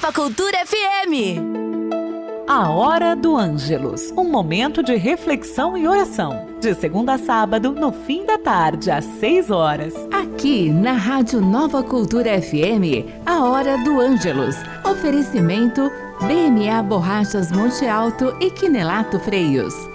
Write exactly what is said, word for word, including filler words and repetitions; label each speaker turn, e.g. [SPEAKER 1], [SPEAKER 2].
[SPEAKER 1] Nova Cultura F M.
[SPEAKER 2] A Hora do Ângelus, um momento de reflexão e oração. De segunda a sábado, no fim da tarde, às seis horas.
[SPEAKER 3] Aqui na Rádio Nova Cultura F M, a Hora do Ângelus. Oferecimento B M A Borrachas Monte Alto e Quinelato Freios.